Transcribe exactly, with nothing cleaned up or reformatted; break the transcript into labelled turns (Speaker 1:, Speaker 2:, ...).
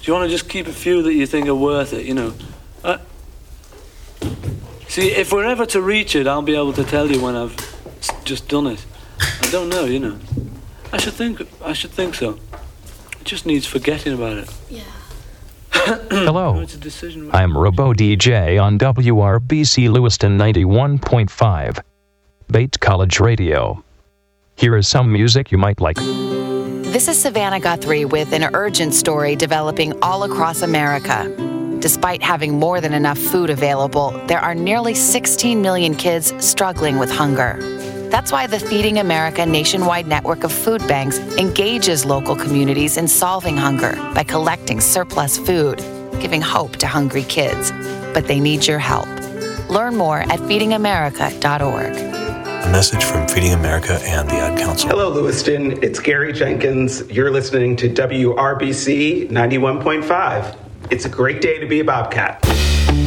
Speaker 1: Do you want to just keep a few that you think are worth it, you know? Uh, see, if we're ever to reach it, I'll be able to tell you when I've just done it. I don't know, you know. I should think, I should think so. It just needs forgetting about it.
Speaker 2: Yeah.
Speaker 3: Hello,
Speaker 1: It's a decision.
Speaker 3: I'm Robo D J on W R B C Lewiston ninety-one point five, Bait College Radio. Here is some music you might like.
Speaker 4: This is Savannah Guthrie with an urgent story developing all across America. Despite having more than enough food available, there are nearly sixteen million kids struggling with hunger. That's why the Feeding America nationwide network of food banks engages local communities in solving hunger by collecting surplus food, giving hope to hungry kids. But they need your help. Learn more at feeding america dot org.
Speaker 5: A message from Feeding America and the Ad Council.
Speaker 6: Hello, Lewiston. It's Gary Jenkins. You're listening to W R B C ninety-one point five. It's a great day to be a Bobcat.